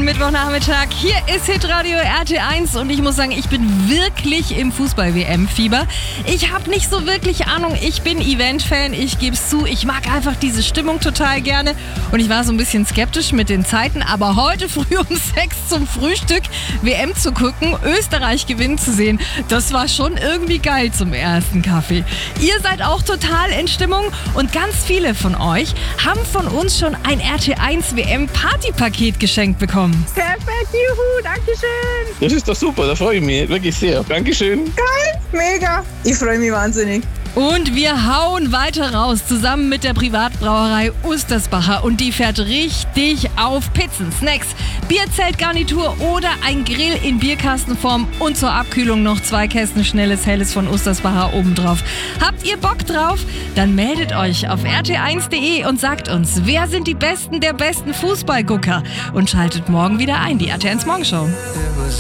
Mittwochnachmittag. Hier ist Hitradio RT1 und ich muss sagen, ich bin wirklich im Fußball-WM-Fieber. Ich habe nicht so wirklich Ahnung, ich bin Event-Fan, ich gebe es zu. Ich mag einfach diese Stimmung total gerne und ich war so ein bisschen skeptisch mit den Zeiten, aber heute früh um 6 zum Frühstück WM zu gucken, Österreich gewinnen zu sehen, das war schon irgendwie geil zum ersten Kaffee. Ihr seid auch total in Stimmung und ganz viele von euch haben von uns schon ein RT1 WM-Partypaket geschenkt bekommen. Perfekt, juhu, dankeschön. Das ist doch super, da freue ich mich wirklich sehr. Dankeschön. Geil, mega. Ich freue mich wahnsinnig. Und wir hauen weiter raus, zusammen mit der Privatbrauerei Ustersbacher. Und die fährt richtig auf Pizzen, Snacks, Bierzeltgarnitur oder ein Grill in Bierkastenform. Und zur Abkühlung noch 2 Kästen schnelles Helles von Ustersbacher obendrauf. Habt ihr Bock drauf? Dann meldet euch auf rt1.de und sagt uns, wer sind die Besten der besten Fußballgucker? Und schaltet morgen wieder ein, die RT1 Morgenshow.